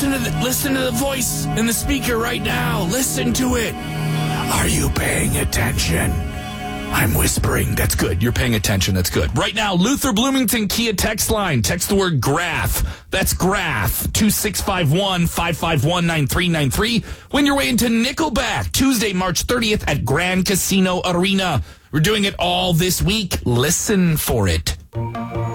Listen to the voice in the speaker right now. Listen to it. Are you paying attention? I'm whispering. That's good. You're paying attention. That's good. Right now, Luther Bloomington Kia text line. Text the word graph. That's graph. 2651-551-9393. Win your way into Nickelback Tuesday, March 30th at Grand Casino Arena. We're doing it all this week. Listen for it.